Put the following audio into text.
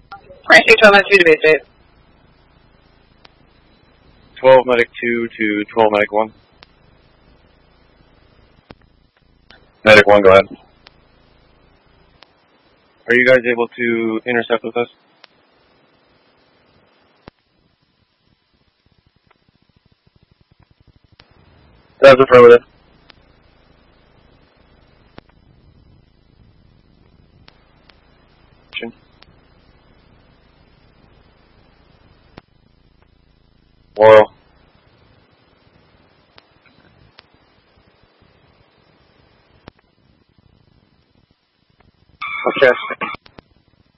Ranking 12 minutes to base date. 12 medic 2 to 12 medic 1. Medic 1, go ahead. Are you guys able to intercept with us? That's affirmative. Morrow.